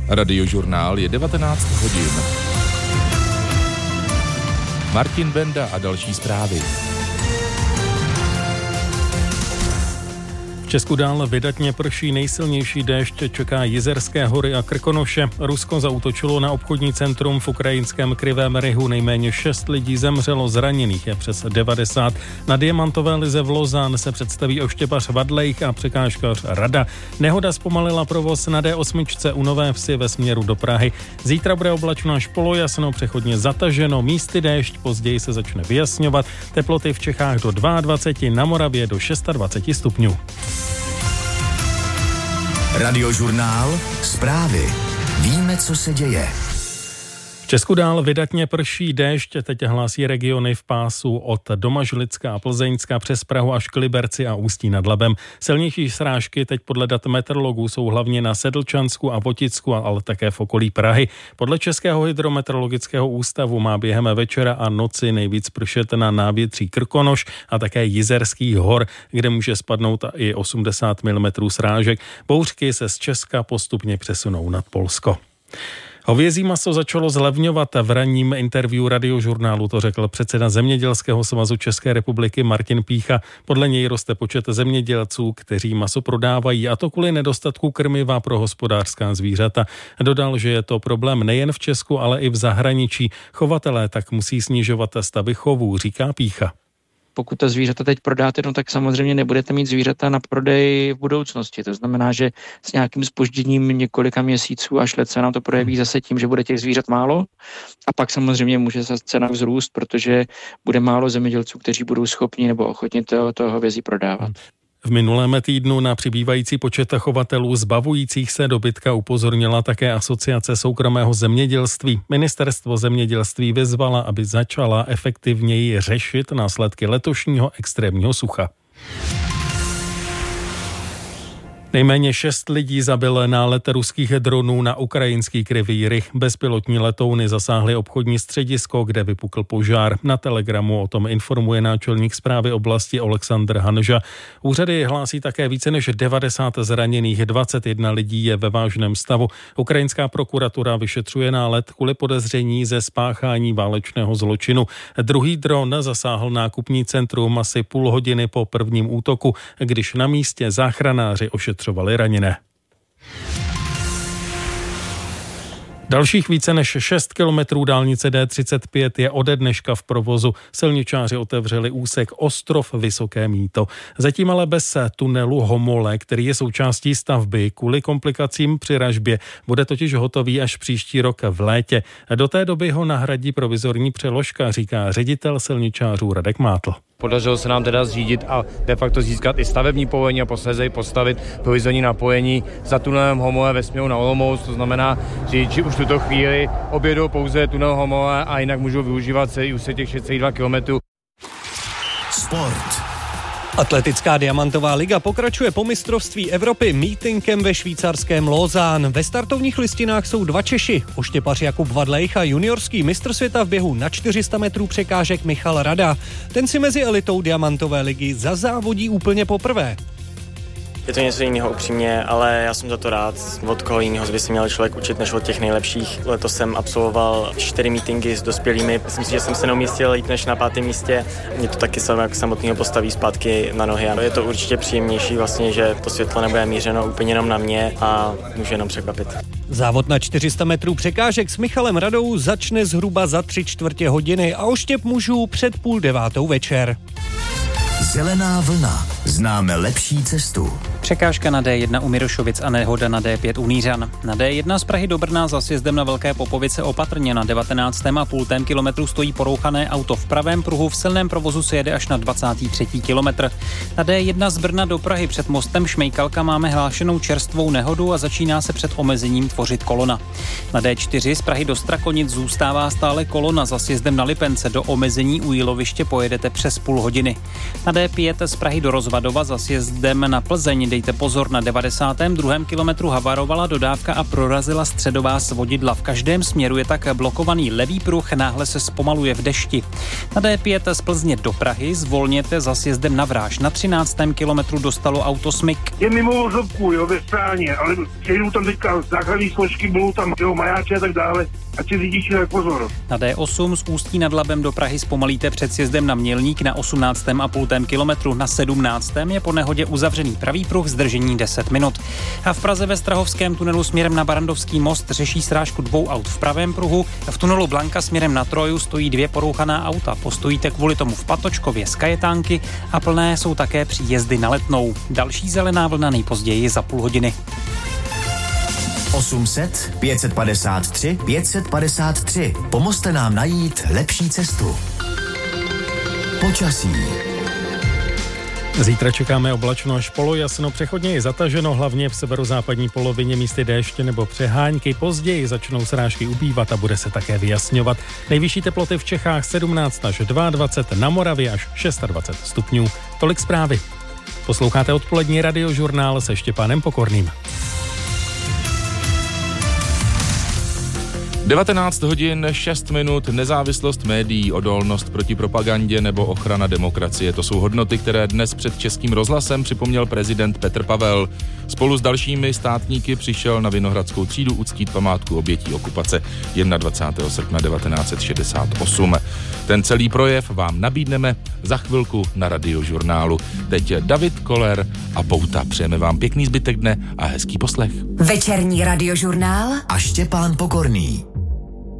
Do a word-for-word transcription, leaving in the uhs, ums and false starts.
Radiožurnál je devatenáct hodin. Martin Benda a další zprávy. V Česku dál vydatně prší, nejsilnější déšť čeká Jizerské hory a Krkonoše. Rusko zaútočilo na obchodní centrum v ukrajinském Krivém Rihu. Nejméně šest lidí zemřelo, zraněných je přes devadesát. Na diamantové lize v Lozán se představí oštěpař Vadlejch a překážkař Rada. Nehoda zpomalila provoz na D osm u Nové Vsi ve směru do Prahy. Zítra bude oblačno až polojasno, přechodně zataženo, místy déšť, později se začne vyjasňovat. Teploty v Čechách do dvacet dva, na Moravě do dvacet šest stupňů. Radiožurnál, zprávy. Víme, co se děje. V Česku dál vydatně prší déšť, teď hlásí regiony v pásu od Domažlicka a Plzeňska přes Prahu až k Liberci a Ústí nad Labem. Silnější srážky teď podle dat meteorologů jsou hlavně na Sedlčansku a Voticku, ale také v okolí Prahy. Podle Českého hydrometeorologického ústavu má během večera a noci nejvíc pršet na návětří Krkonoš a také Jizerských hor, kde může spadnout i osmdesát milimetrů srážek. Bouřky se z Česka postupně přesunou nad Polsko. Hovězí maso začalo zlevňovat. V ranním interview Radiožurnálu to řekl předseda Zemědělského svazu České republiky Martin Pícha. Podle něj roste počet zemědělců, kteří maso prodávají, a to kvůli nedostatku krmiva pro hospodářská zvířata. Dodal, že je to problém nejen v Česku, ale i v zahraničí. Chovatelé tak musí snižovat stavy chovů, říká Pícha. Pokud ta zvířata teď prodáte, no tak samozřejmě nebudete mít zvířata na prodej v budoucnosti. To znamená, že s nějakým zpožděním několika měsíců až let se nám to projeví zase tím, že bude těch zvířat málo, a pak samozřejmě může se cena vzrůst, protože bude málo zemědělců, kteří budou schopni nebo ochotni toho, toho hovězí prodávat. V minulém týdnu na přibývající počet chovatelů zbavujících se dobytka upozornila také Asociace soukromého zemědělství. Ministerstvo zemědělství vyzvala, aby začala efektivněji řešit následky letošního extrémního sucha. Nejméně šest lidí zabil nálet ruských dronů na ukrajinský Krivý Rih. Bezpilotní letouny zasáhly obchodní středisko, kde vypukl požár. Na Telegramu o tom informuje náčelník správy oblasti Oleksandr Hanža. Úřady hlásí také více než devadesát zraněných, dvacet jedna lidí je ve vážném stavu. Ukrajinská prokuratura vyšetřuje nálet kvůli podezření ze spáchání válečného zločinu. Druhý dron zasáhl nákupní centrum asi půl hodiny po prvním útoku, když na místě záchranáři ošetřovali raněné. Dalších více než šest kilometrů dálnice D třicet pět je ode dneška v provozu. Silničáři otevřeli úsek Ostrov Vysoké Mýto. Zatím ale bez tunelu Homole, který je součástí stavby, kvůli komplikacím při ražbě. Bude totiž hotový až příští rok v létě. Do té doby ho nahradí provizorní přeložka, říká ředitel silničářů Radek Mátl. Podařilo se nám teda zřídit a de facto získat i stavební povolení a posléze postavit provizorní napojení za tunelem Homole ve směru na Olomouc. To znamená, že řidiči už v tuto chvíli objedou pouze tunel Homole a jinak můžou využívat celý úsek těch šest celá dva kilometru. Sport. Atletická diamantová liga pokračuje po mistrovství Evropy meetingem ve švýcarském Lausanne. Ve startovních listinách jsou dva Češi, oštěpař Jakub Vadlejch a juniorský mistr světa v běhu na čtyři sta metrů překážek Michal Rada. Ten si mezi elitou diamantové ligy zazávodí úplně poprvé. Je to něco jiného upřímně, ale já jsem za to rád. Od koho jiného by se měl člověk učit než od těch nejlepších. Letos jsem absolvoval čtyři meetingy s dospělými. Myslím si, že jsem se neumístil líp než na pátém místě. Mě to taky samotného postaví zpátky na nohy. Je to určitě příjemnější vlastně, že to světlo nebude mířeno úplně jenom na mě a může jenom překvapit. Závod na čtyři sta metrů překážek s Michalem Radou začne zhruba za tři čtvrtě hodiny a oštěp mužů před půl devátou večer. Zelená vlna. Známe lepší cestu. Překážka na D jedna u Mirošovic a nehoda na D pět u Nířan. Na D jedna z Prahy do Brna za sjezdem na Velké Popovice opatrně na devatenáctém a půl kilometru stojí porouchané auto v pravém pruhu, v silném provozu se jede až na dvacátý třetí kilometr. Na D jedna z Brna do Prahy před mostem Šmejkalka máme hlášenou čerstvou nehodu a začíná se před omezením tvořit kolona. Na D čtyři z Prahy do Strakonic zůstává stále kolona za sjezdem na Lipence, do omezení u Jíloviště pojedete přes půl hodiny. Na D pět z Prahy do Rozvadova za sjezdem na Plzeň dejte pozor, na devadesátém druhém kilometru havarovala dodávka a prorazila středová svodidla. V každém směru je tak blokovaný levý pruh, náhle se zpomaluje v dešti. Na D pět z Plzně do Prahy zvolněte za sjezdem na Vráž. Na třináctém kilometru dostalo auto smyk. Je mimo vozovku, jo, ve stráně, ale jedou tam teďka záchranné složky, budou tam jo, majáče a tak dále. A ti řidiči dají pozor. Na D osm z Ústí nad Labem do Prahy zpomalíte před sjezdem na Mělník na osmnáctém a půl kilometru. Na sedmnáctém je po nehodě uzavřený pravý pruh, zdržení deset minut. A v Praze ve Strahovském tunelu směrem na Barandovský most řeší srážku dvou aut v pravém pruhu. V tunelu Blanka směrem na Troju stojí dvě porouchaná auta. Postojíte kvůli tomu v Patočkově z Kajetánky a plné jsou také příjezdy na Letnou. Další zelená vlna nejpozději za půl hodiny. osm set pět set padesát tři pět set padesát tři. Pomozte nám najít lepší cestu. Počasí. Zítra čekáme oblačno až polojasno, přechodně je zataženo, hlavně v severozápadní polovině místy déště nebo přehánky. Později začnou srážky ubývat a bude se také vyjasňovat. Nejvyšší teploty v Čechách sedmnáct až dvacet dva, na Moravě až dvacet šest stupňů. Tolik zprávy. Posloucháte odpolední radiožurnál se Štěpánem Pokorným. devatenáct hodin šest minut, nezávislost médií, odolnost proti propagandě nebo ochrana demokracie. To jsou hodnoty, které dnes před Českým rozhlasem připomněl prezident Petr Pavel. Spolu s dalšími státníky přišel na Vinohradskou třídu uctít památku obětí okupace dvacátého prvního srpna devatenáct set šedesát osm. Ten celý projev vám nabídneme za chvilku na Radiožurnálu. Teď David Koller a Pouta. Přejeme vám pěkný zbytek dne a hezký poslech. Večerní Radiožurnál a Štěpán Pokorný.